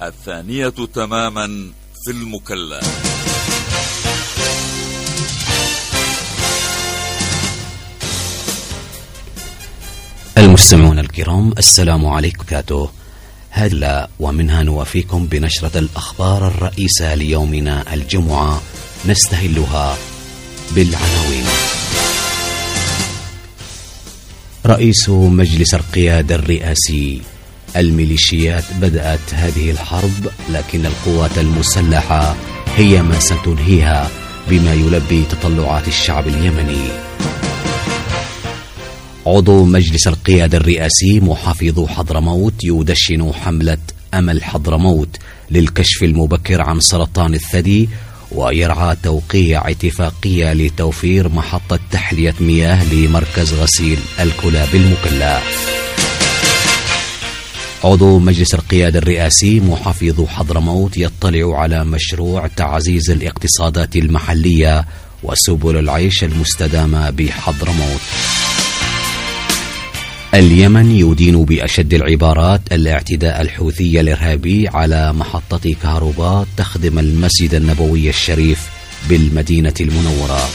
الثانية تماما في المكلا. المستمعون الكرام، السلام عليكم. هذا ومنها نوافيكم بنشرة الأخبار الرئيسة ليومنا الجمعة، نستهلها بالعناوين. رئيس مجلس القيادة الرئاسي: الميليشيات بدأت هذه الحرب، لكن القوات المسلحة هي ما ستنهيها بما يلبي تطلعات الشعب اليمني. عضو مجلس القيادة الرئاسي محافظ حضرموت يدشن حملة أمل حضرموت للكشف المبكر عن سرطان الثدي، ويرعى توقيع اتفاقية لتوفير محطة تحلية مياه لمركز غسيل الكلى بالمكلا. عضو مجلس القيادة الرئاسي محافظ حضرموت يطلع على مشروع تعزيز الاقتصادات المحلية وسبل العيش المستدامة بحضرموت. اليمن يدين بأشد العبارات الاعتداء الحوثي الإرهابي على محطة كهرباء تخدم المسجد النبوي الشريف بالمدينة المنورة.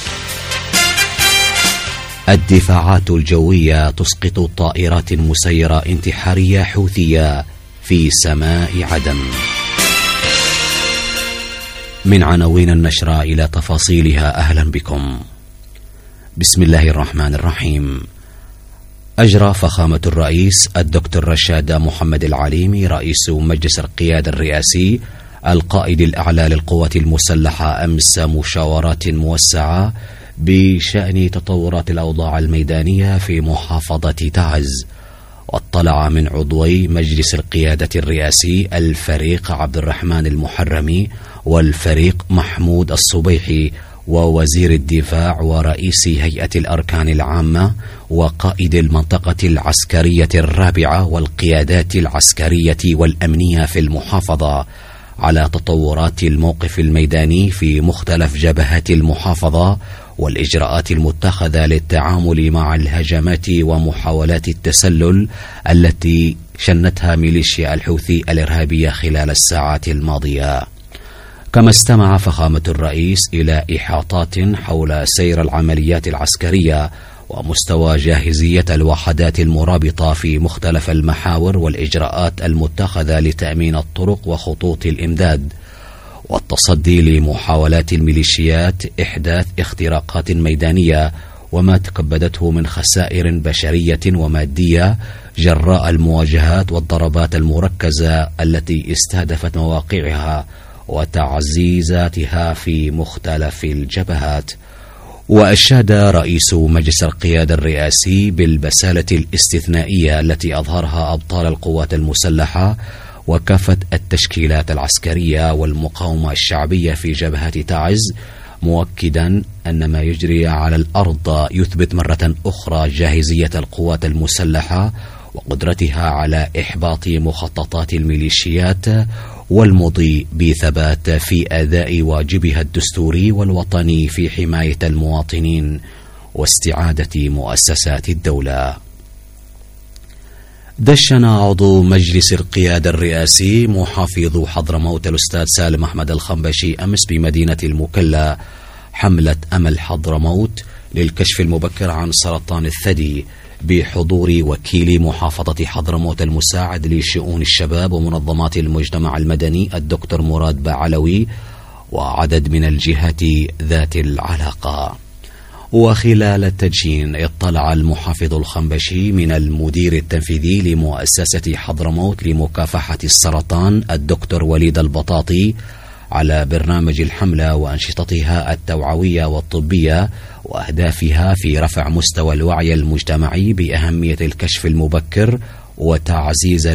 الدفاعات الجوية تسقط طائرات مسيرة انتحارية حوثية في سماء عدن. من عناوين النشرة إلى تفاصيلها، أهلا بكم. بسم الله الرحمن الرحيم. أجرى فخامة الرئيس الدكتور رشاد محمد العليمي رئيس مجلس القيادة الرئاسي القائد الأعلى للقوات المسلحة أمس مشاورات موسعة بشأن تطورات الأوضاع الميدانية في محافظة تعز. واطلع من عضوي مجلس القيادة الرئاسي الفريق عبد الرحمن المحرمي والفريق محمود الصبيحي ووزير الدفاع ورئيس هيئة الأركان العامة وقائد المنطقة العسكرية الرابعة والقيادات العسكرية والأمنية في المحافظة على تطورات الموقف الميداني في مختلف جبهات المحافظة والإجراءات المتخذة للتعامل مع الهجمات ومحاولات التسلل التي شنتها ميليشيا الحوثي الإرهابية خلال الساعات الماضية. كما استمع فخامة الرئيس إلى إحاطات حول سير العمليات العسكرية ومستوى جاهزية الوحدات المرابطة في مختلف المحاور والإجراءات المتخذة لتأمين الطرق وخطوط الإمداد والتصدي لمحاولات الميليشيات إحداث اختراقات ميدانية وما تكبدته من خسائر بشرية ومادية جراء المواجهات والضربات المركزة التي استهدفت مواقعها وتعزيزاتها في مختلف الجبهات. وأشاد رئيس مجلس القيادة الرئاسي بالبسالة الاستثنائية التي أظهرها أبطال القوات المسلحة وكافة التشكيلات العسكرية والمقاومة الشعبية في جبهة تعز، مؤكدا أن ما يجري على الأرض يثبت مرة أخرى جاهزية القوات المسلحة وقدرتها على إحباط مخططات الميليشيات والمضي بثبات في أداء واجبها الدستوري والوطني في حماية المواطنين واستعادة مؤسسات الدولة. دشن عضو مجلس القيادة الرئاسي محافظ حضرموت الأستاذ سالم أحمد الخنبشي أمس بمدينة المكلا حملة أمل حضرموت للكشف المبكر عن سرطان الثدي بحضور وكيل محافظة حضرموت المساعد لشؤون الشباب ومنظمات المجتمع المدني الدكتور مراد بعلوي وعدد من الجهات ذات العلاقة. وخلال التدشين اطلع المحافظ الخنبشي من المدير التنفيذي لمؤسسة حضرموت لمكافحة السرطان الدكتور وليد البطاطي على برنامج الحملة وأنشطتها التوعوية والطبية وأهدافها في رفع مستوى الوعي المجتمعي بأهمية الكشف المبكر وتعزيز